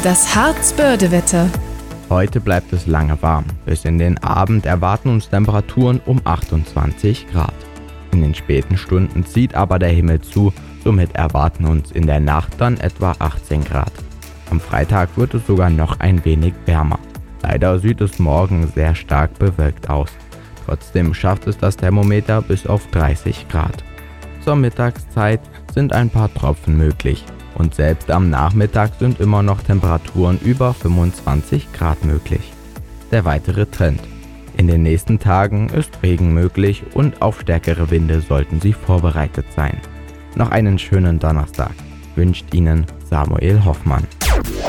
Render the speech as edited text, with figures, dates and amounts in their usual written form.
Das Harzbörde-Wetter. Heute bleibt es lange warm. Bis in den Abend erwarten uns Temperaturen um 28 Grad. In den späten Stunden zieht aber der Himmel zu, somit erwarten uns in der Nacht dann etwa 18 Grad. Am Freitag wird es sogar noch ein wenig wärmer. Leider sieht es morgen sehr stark bewölkt aus. Trotzdem schafft es das Thermometer bis auf 30 Grad. Zur Mittagszeit sind ein paar Tropfen möglich. Und selbst am Nachmittag sind immer noch Temperaturen über 25 Grad möglich. Der weitere Trend. In den nächsten Tagen ist Regen möglich und auf stärkere Winde sollten Sie vorbereitet sein. Noch einen schönen Donnerstag wünscht Ihnen Samuel Hoffmann.